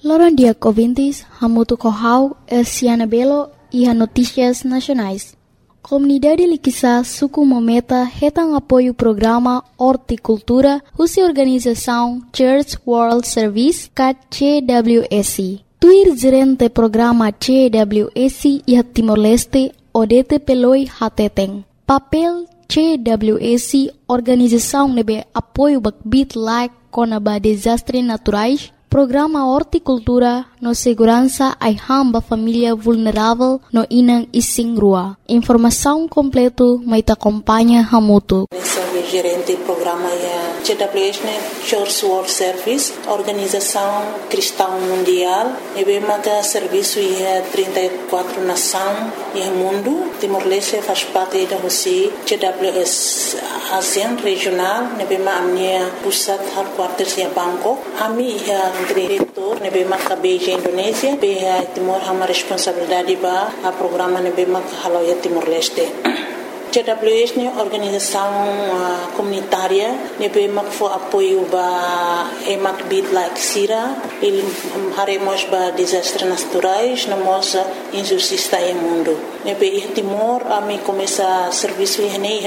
Loran dia ouvintes, hamutu kohau, Siana Belo e a Notícias Nacionais. Comunidade Liquiçá Suku Mometa retam apoio programa Horticultura, Russa Organização Church World Service, CWS. Tuir gerente programa CWS e Timor-Leste, Odete Peloi Hateteng. Papel CWS, organização nebe apoio bakbit like conaba desastres naturais, programa Horticultura no segurança ai hamba família vulnerável no inang ising rua. Informação completo mai te acompanha hamutu. Gerente do programa CWS, Church World Service, Organização Cristã Mundial, e bem mata serviço e 34 nações e mundo. Timor-Leste faz parte da Rússia, CWS ASEAN regional, e bem ma amnia pusat headquarters e Bangkok. Ami diretor, e bem ma Beijing Indonésia, bem Timor hama responsabilidade ba a programa e bem ma haloya Timor-Leste. CWS ni organização comunitária nebe mak fo apoio ba emak bit like sira il haremos ba desastres naturais na moça injustiça em mundo nebe Timor ami começa serviço em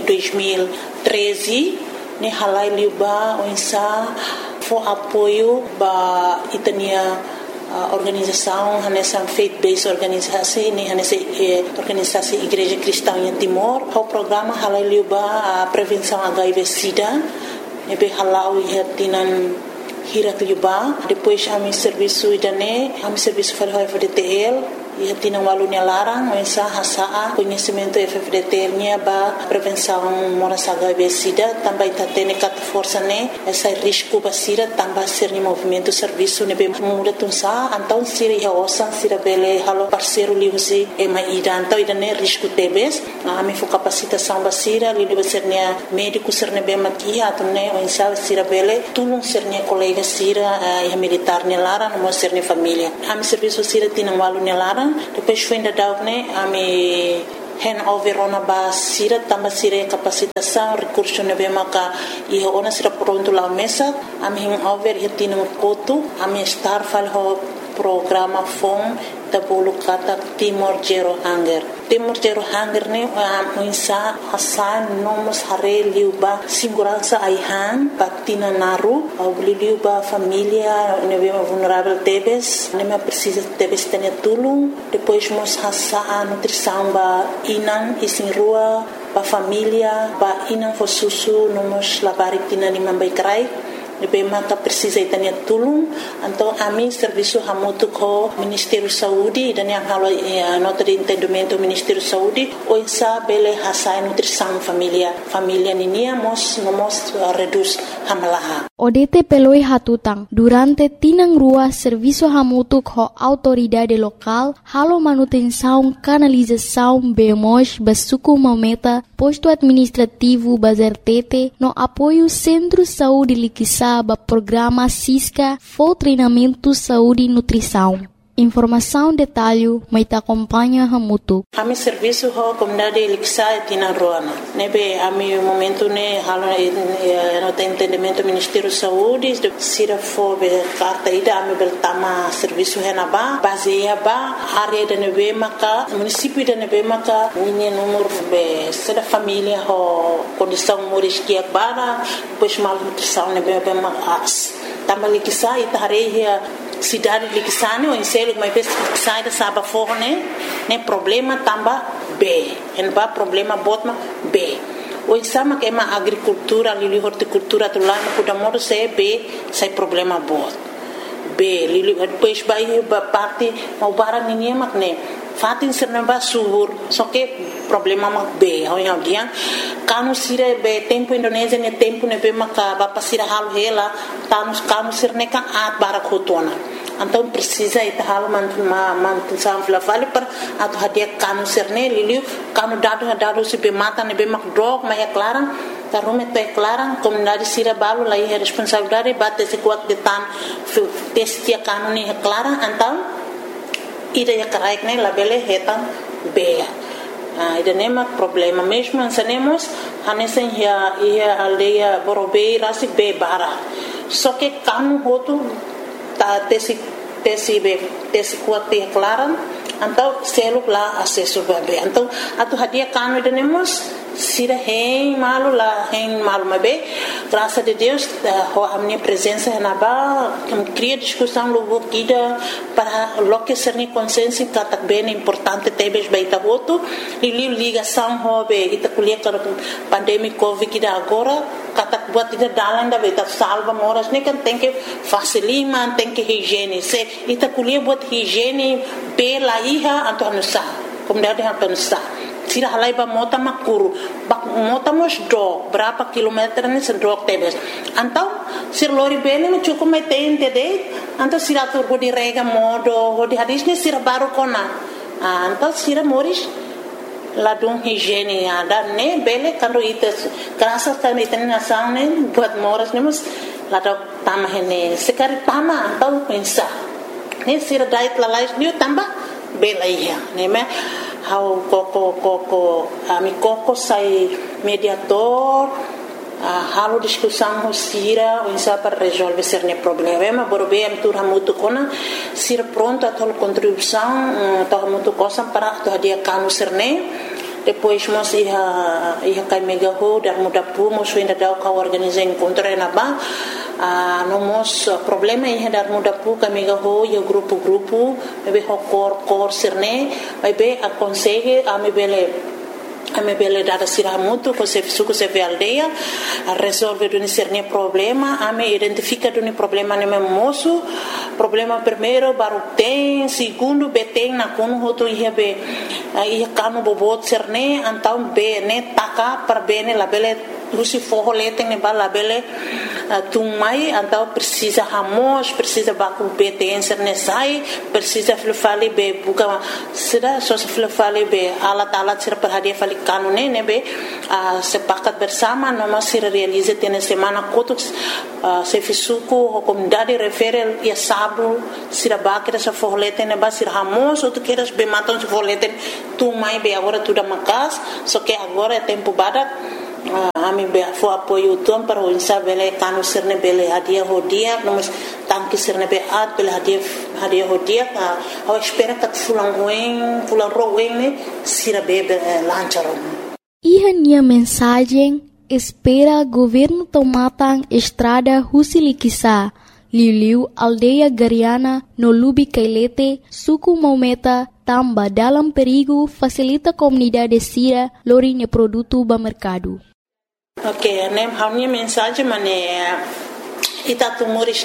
2013 ni halai liuba onsa fo apoio ba itania organização nessa faith-based organisasi ni nessa organisasi Igreja Cristã em Timor o programa halal liuba a prevenção HIV/SIDA nebe halau ihatinan hirak liuba depois ami serviço idane ami serviço para o FDTL ihatinan walunya larang mensa hasaa conhecimento FDTL nya ba prevenção moras HIV/SIDA também tatene kat força ne essa risco basira também ser ni movimento serviço nebe muda tunsa então sira ia osan sira bele halo parceiro liusi e mai então idane risco tebes ami fo capacitação basira li sernia médico ser nebe makia atune mensa sira bele tulung sernia colega sira e militar ne larang mo ser ni família ami serviço sira tinan walunya larang depois fui da daune ami handover ona ba sira tamba sira capacitação recurso nebe maka e ona sira pronto la mesa ami handover hitin koto ami star fal ho programa fom da bolu kata Timor Zero Hunger ne muinsa hasan nomos hare liuba segurança aihan patina naru au liuba família nebe vulnerável tebes neme precisa tebes tenia tulung depois mos hasa nutrição ba inan isin rua ba família ba inan fo susu nomos labarik tina lima baikrai nebe maka precisa itania tulung então ami serviço hamutu ko Ministério Saúde dan yang halo nota de entendimento Ministério Saúde o insa bele hasai nutrição família ninia mos reduz hamalaha Odete peloi hatutang durante tinang rua serviço hamutu ko autoridade local halo manutenção canalização bemos basuku mometa posto administrativo bazertete no apoio Centro Saúde Liquiçá ba programa Cisca for treinamento saúde e nutrição. Informação detalhe mai te acompanha hamutu. Ami serviço ho comunidade Liquiçá tina roana. Nebe ami momento ne halo no entendimento Ministério Saúde sira fo be carta ida ami beltama serviço henaba baseia ba área de nebe maka município de nebe maka minha número be seda família ho condição moris que bara pois mal nutrição nebe be mas tama Liquiçá itareia cidade Liquiçá ne o inselo mai pes sai da saba forne ne problema tamba b en ba problema botma b o insama que ma agricultura lili horticultura tu lá no pudamodo se b sai problema bot b lili depois vai ba parte mau barang ni mak ne fatin serna ba subur so que problema mak b ho yang dia kanu sire be tempo Indonésia ne tempo ne be maka ba pasira halu hela kanu sirne kan at barak hotona então precisa ita hal mantu samfla vale para atu hadia kanu serne liliu kanu dado se be mata ne be mak drog ma é clara tarume te clara comunidade sira balu lá é responsabilidade bate se kuat de tan testia kanu ne é clara então ida ya karaik ne labele hetan beia ida nema problema mesmo ansanemos hanesen ia aldeia borobei rasi be bara só que kanu hotu ta tesi tesi kuat te klaran então seluk lá acesso bebê então atu hadia kanu denemos sira hen malu mabe graças a Deus a minha presença na ba cria discussão logo guida para loque ser ni consciência que tá bem importante tebes baita voto e ligação hobe ita kuliah para pandemia covid que agora kata buat ida dalan da beta salva moras ne kan tem que facilima tem que higiene se ita kuliah buat higiene pela iha anto anusa comunidade anto anusa sira halai ba mota makuru bak mota mos do berapa kilometer ni sedok tebes antau sir lori bene me cukup metein tede antau sira tur di rega modo di hadis ni sira baru kona antau sira moris ladung higiene ada ne bele kando ites kerasa kami iten nasang ne buat moras ne mus ladok tamahene sekali tama antau pensa ne sira dait lalais ni tambah bela iya ne me how koko ami koko sai mediator halo discussão sira insa para resolver certo problema borbe am tur hamutu kona sira pronto a tol contribuição to hamutu cosa para to dia kanu serne depois mos ia kai mega ho dar muda pu mos ainda dau ka organizar encontro na ba no mos problema ia dar muda pu ka mega ho ia grupo bebe ho cor serne bebe a consegue a me bele dada sira mutu ko se suku se aldeia a resolve do cerne problema a me identifica do problema ne moço problema primeiro baru tem segundo beteng na kono hoto ia kanu bobot cerne antau be ne taka per bene la bele rusi forro leteng ne bala bele tumai antau precisa hamos precisa baku beteng cerne sai precisa flufali be buka sira so flufali be alat sira perhadia fali kanune nebe sepakat bersama noma sira realize tene semana kotuk se fisuku comunidade referel ia sabu sira bakira sa forleten neba sira hamos outro queiras be matam se forleten tu mai be agora tudo makas só que agora é tempo badak ami be fo apoio tom para o insabele kanu sirne bele hadia hodia noma tanki sirne be at bele hadia hodia a espera que fulan roen ne sira bebe lancharon. Iha nia mensagem espera governo tomatan estrada Husilikisa Liu aldeia Gariana no Lubi Kailete suku Maumeta tamba dalam perigo facilita comunidade sira lorinha produto ba mercado. Ok, nem a minha mensagem itatu Moris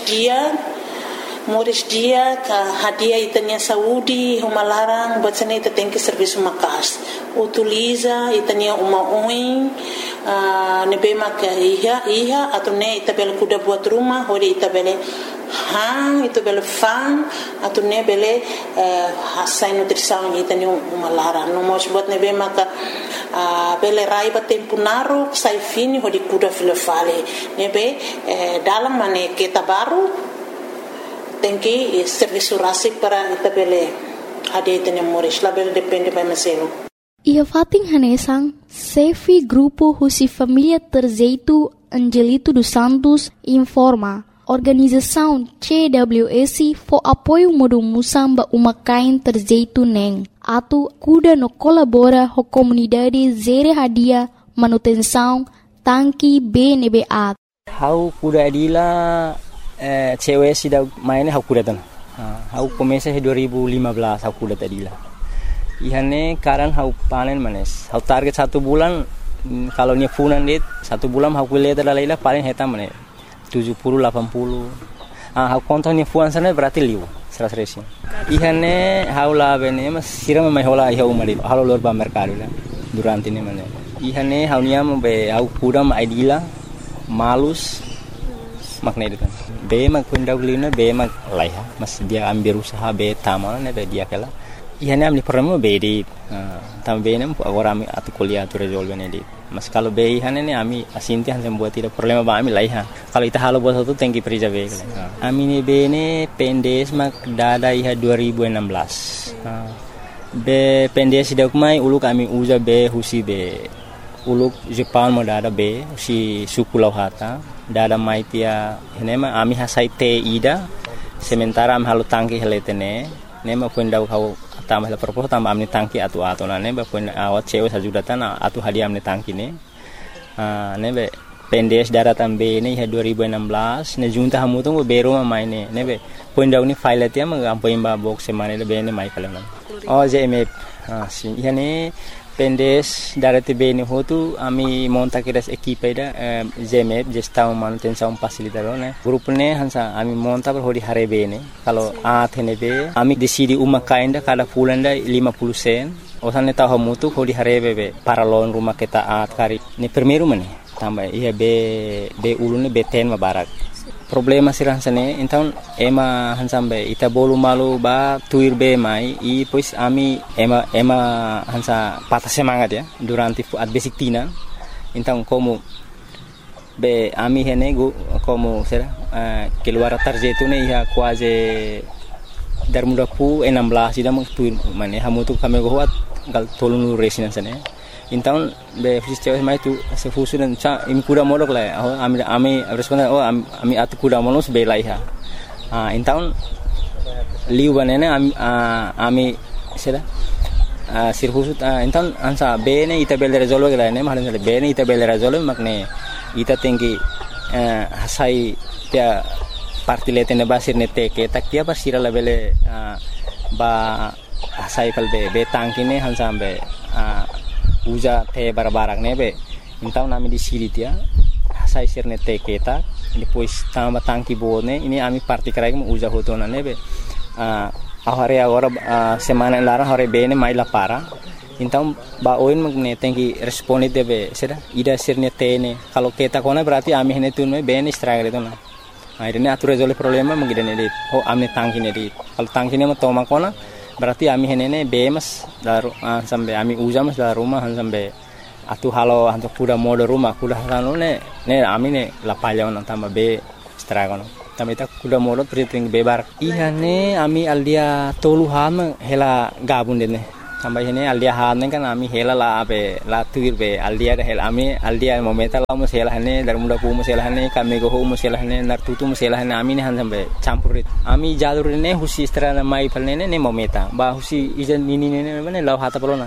dia ka hadia itania saúde uma larang buat sana ita tem que serviço makas utiliza itania uma oin nebe maka iha atau ne ita bel kuda buat rumah hori ita bele ita bele fan atau ne bele hasai nutrição itania uma larang no mos buat nebe maka bele raiba tempo naru sai fini hori kuda filefale nebe dalam mane kita baru tem que serviço rasi para itabele ade tene moris label depende by meselo. Ia fating hanesang Sefi Grupo Husi Família Terzeito Angelito dos Santos informa organização CWS for apoio modo musamba umakain Terzeito neng atu kuda no colabora ho comunidade zere hadia manutenção tanki BNBA. How kuda adila cewek sudah mainnya aku datang. Aku komesa 2015 aku datang tadi lah. Ihane karan aku panen manes. Aku target 1 bulan kalau ni funan dit 1 bulan aku lihat lalailah paling hitam manes 70-80. Aku kontak ni funan sana berarti liu 100. Ihane aku lah bene mas siram mai hola iha umarit. Halo lor ba mercado lah durante ni manes. Ihane aku niam be aku kuram idila malus makna itu kan. Be mag pendahulunya be mag laiha mas dia ambil usaha be tamal ne be dia kala ihane amni problema be di tam be nem agora ami atu kuliah tu resolve ne di mas kalau be ihane ne ami asinti han buat tidak problema ba ami laiha kalau ita halo bos tu tengki perija be ami ne be ne pendes mag dada iha 2016 be pendes dak mai uluk ami uza be husi be uluk Jepang mo dada be si suku lauhata dada maitia henema ami hasai te ida sementara am halu tangki heletene ne ma pun dau kau tambah la propos tambah amni tangki atu ne ba pun awat cewek sajudatan atu hadiah amni tangki ne ne be pendes daratan be ne 2016 ne junta hamu tu bero ma mai ne be pun dau ni file tia ma am pun ba box semane le be ne mai kalam JMF si yani pendes darati be ne hotu ami monta kiras equipe da JMF gestão manutenção facilitador ne grupo ne hansa ami monta per hodi hare be ne kalau athene be ami decidi uma kainda kada fulanda 50 sen osane tahu hamu tu hodi hare be para lon rumah kita kari ni primeiro mane tambah ia be ulune be ten mabarak problema siransane então ema hansambe ita bolu malu ba tuir be mai e pois ami ema hansa patah semangat ya durante at basic tina então como be ami hene como será keluar tarjetu ne ia quase dar muda pu 16 ida tuir mane hamu tu kami goat gal tolunu resinan sane então be fisios mai tu se fusu dan cha imi kuda modok la ami responda ami atu kuda monos be lai ha então liu banene ami sera sirfusu então ansa be ne ita bel resolve la ne mahalan be ne ita bel resolve makne ita tinggi hasai tia parti letene basir ne teke tak tia basira la bele ba hasai kal be tangkine hansa be uja te barbarak nebe então nami di siri tia sai sirne te keta depois tamba tangki bone ini ami parti krai uja hotona nebe ahare agora semana lara hore bene mai la para então ba oin magne tenki responde debe seda ida sirne tene kalau keta kona berarti ami hene tunme bene struggle itu na akhirnya atur resolve problema mengidane dit ami tangki ne dit kalau tangki ne toma kona berarti ami henene bemas daru sampai ami ujamas da rumah sampai atu halo hantu kuda mode rumah kuda halo ne ami ne la palya on tamba be stragono tamita kuda mode priting bebar iya ne ami aldia tolu ham hela gabun dene sampai hene aldia han kan ami hela la be la tuir be aldia hela ami aldia momenta la musela hene dar muda pu musela hene kami go musela hene nar tutu musela hene ami ne han sampai campurit ami jalur ne husi strana mai palne ne momenta ba husi ijan nini ne mane law hata pelona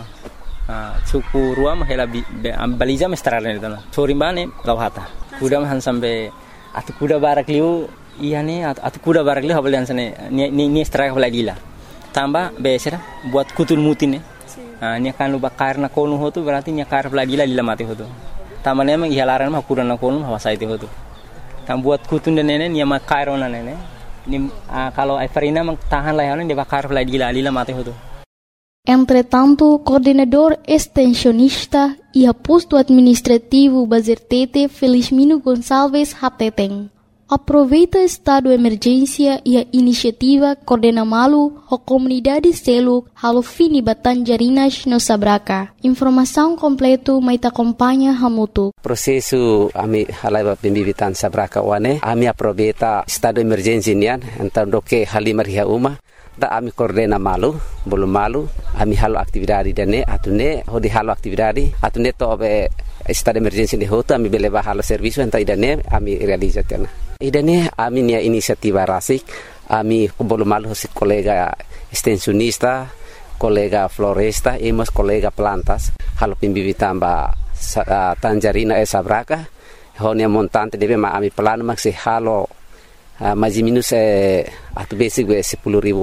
suku ruam hela am baliza mestrana ne tana sori bane law hata kuda han sampai atu kuda barak liu iya ne atu kuda barak liu habalian sane ni strike lagi lah tambah besera buat kutul mutin nya kan luba karna konu hotu berarti nya kar lagi la mati hotu tamane memang ihalaran mah kurana konu hawasa itu hotu tam buat kutun dan nene nya makarona nene ni kalau Everina mang tahan lah yana de bakar lagi la mati hotu. Entretanto, coordenador extensionista e posto administrativo Bazertete Felizmino Gonçalves Hateteng aproveita estado de emergência e a iniciativa Coordena Malu a comunidade Seluk halo fini Batanjarinas no Sabraka. Informação completo mai acompanha hamutu. Prosesu ami halai pembibitan Sabraka wane ami aproveita estado de emergência nian então doke halimar hia uma da ami Coordena Malu belum malu ami halo aktividade dane atune hodi halo aktividade atune to be estado de emergência de hoto ami beleba halo serviço então idane ami realizatena. Idane ami nia inisiativa rasik ami belum malu si kolega extensionista kolega floresta emos kolega plantas halo pembibitan ba Tanjarina Sabraka honia montante debe ma ami plano maksi halo maji minus atu basic we 10.000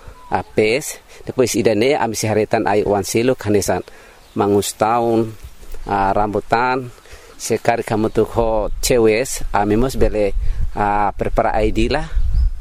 PS depois idane ami siharetan ai wan selo kanesan mangus tahun rambutan sekali kamu tuh ho cewes ami mos bele prepara ID lah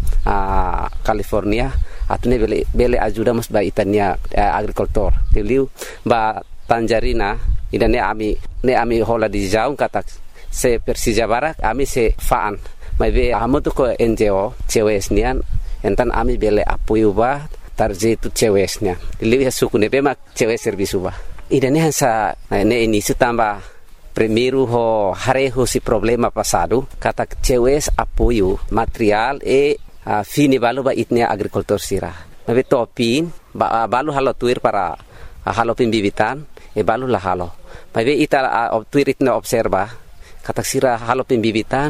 California atune bele ajuda mos ba itania agrikultur tiliu ba Tanjarina idane ami hola di jauh kata se Persija Barat ami se faan mai be amu tuh ko NGO cewes nian entan ami bele apoio ba tarje tu cewes nian tiliu ya suku ne be mak cewes servisu ba idane hansa ne ini setambah primeiro ho hareho si problema passado kata cewes apoio material fini balu ba itnia agrikultur sira mabe topin balu halo tuir para halo pembibitan balu lah halo mabe ita tuir itna observa kata sira halo pembibitan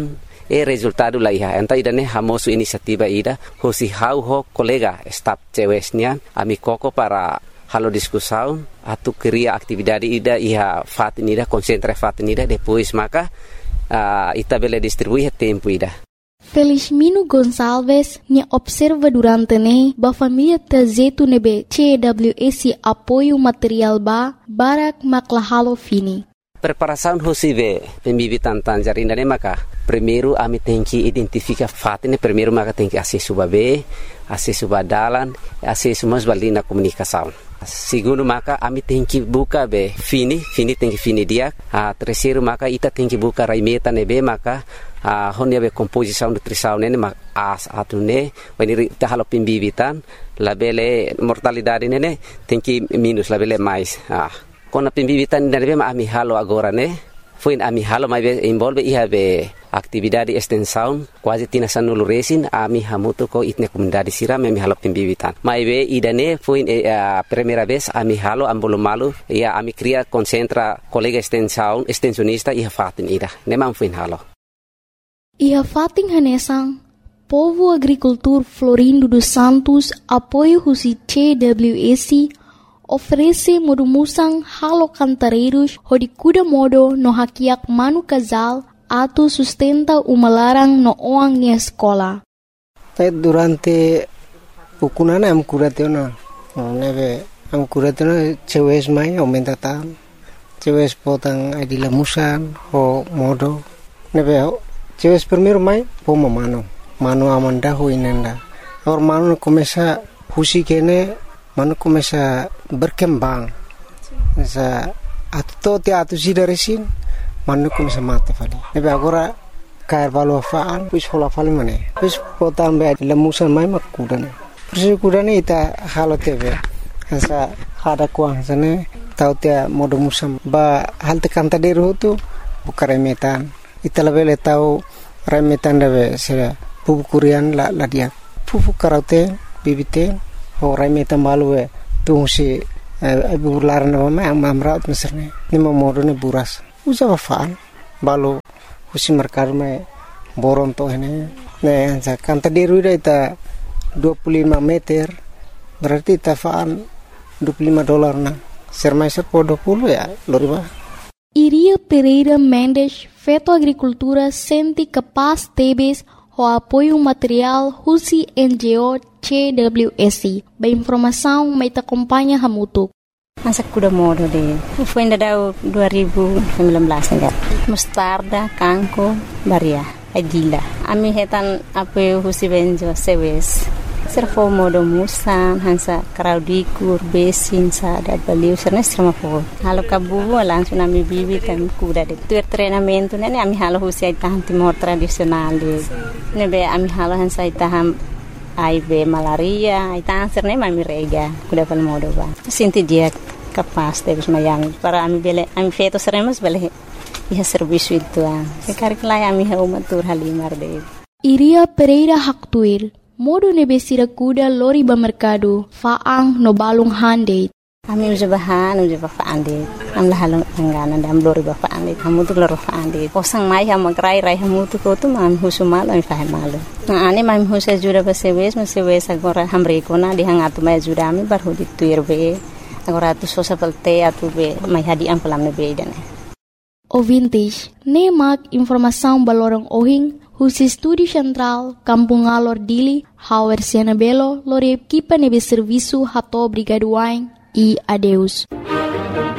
resultado la iha enta idane hamosu inisiativa ida hosi hau ho kolega staf cewesnya ami koko para halo diskusaun atu kriya aktividade ida iha fatin ida konsentra fatin ida depois maka ita bele distribuir tempo ida. Felizmino Gonçalves nya observa durante ne ba família tazetu nebe CWS apoio material barak maklahalo fini. Preparação hosive pembibitan tangerina ne maka primeiro ami tem que identificar fatine primeiro maka tem que acesso babe acesso badalan acesso mas balina comunicação. Segundo maka ami tem que buka be fini tem que fini dia. Terceiro maka ita tem que buka raimeta nebe maka honia be composição nutrição ne as atune wani ta halo pembibitan labele mortalidade ne tem que minus labele mais. Kona pembibitan nebe ma ami halo agora ne foi ami halo mai be envolve iha be aktividade extensão quase tina sanulu resin ami hamuto ko itne comunidade siram ami halo pembibitan mai be idane foi primeira vez ami halo ambolo malu ia ami cria concentra colega extensão extensionista iha fatin ida nemam foi halo iha fatin hanesang Povo Agricultor Florindo dos Santos apoio husi CWS oferece modumusang halo cantareiros hodikuda modo no hakiak manu casal atu sustenta umalarang no oang ni escola. Durante pukunana am kuratena neve am kuratena cewes mai aumenta tam cewes potang adila musan ho modo neve cewes primeiro mai poma mano amanda ho inenda or mano começa husi kene mano começa berkembang sa atu atu sidaresin mano começa mate fali nebe agora cair valo faan pus hola fali mane pus potan be lemusan mai makudane pus kudane ita halo tebe sa hada kuang sane tau tia modo musam ba halte kanta deru tu bukaremetan ita lebele tau remetan debe sera pupu kurian la dia pupu karaute bibite ho remetan balue tu si bular na mama amraut meserne ni modo ne buras usa faan balu husi merkar me boron to ini ne sa kanta deru ita 25 meter berarti tafaan $25 na sermaiser po 20 ya loriba. Iria Pereira Mendes feto agricultura senti capaz tebes o apoio material husi NGO CWS ba informação mai ta acompanha hamutuk. Masa kuda modo de foi ainda dau 2019 enggak mustarda kangko baria adila ami hetan apoio husi benjo sewes servo modo musan hansa kraudikur besin sa da baliu serna strama po halo kabu langsung ami bibi kan kuda de tur treinamento ne ami halo husi itahan timor tradisional de nebe ami halo hansa itahan aibe malaria itahan serna ami rega kuda pal modo ba sinti dia capaz de mayang para ami bele ami feto seremos bele ia serviço itu sekarang lai ami hau matur halimar de Iria Pereira Haktuir modo nebesira kuda lori ba mercado faang no balung hande ami ujabahan ujabafande am lahalong angana dam lori ba faande hamu tu loro faande posang mai ham grai rai hamu tu ko tu mam husumal am fahe malu na ane mam husa jura ba sewes agora hamre ko na dihangatu mai jura ami bar hudi tuir be agora tu sosa pelte atu be mai hadi am pelam ne be dane ouvintes nemak informação balorong ohing husi Estúdio Central, Kampung Alor Dili, Hauer Sianabelo, Lore Kipa Nebe Serviço Hato Brigaduain e adeus.